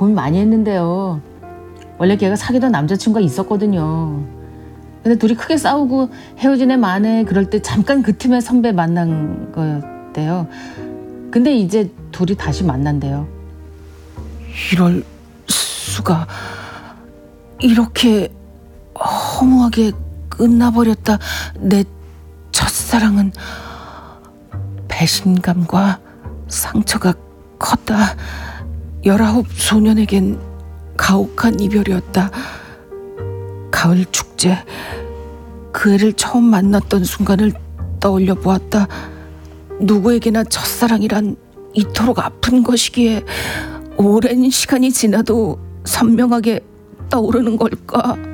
고민 많이 했는데요. 원래 걔가 사귀던 남자친구가 있었거든요. 근데 둘이 크게 싸우고 헤어진 애 만에 그럴 때 잠깐 그 틈에 선배 만난 거였대요. 근데 이제 둘이 다시 만난대요. 이럴 수가. 이렇게 허무하게 끝나버렸다. 내 첫사랑은. 배신감과 상처가 컸다. 19 소년에겐 가혹한 이별이었다. 가을 축제, 그 애를 처음 만났던 순간을 떠올려 보았다. 누구에게나 첫사랑이란 이토록 아픈 것이기에 오랜 시간이 지나도 선명하게 떠오르는 걸까?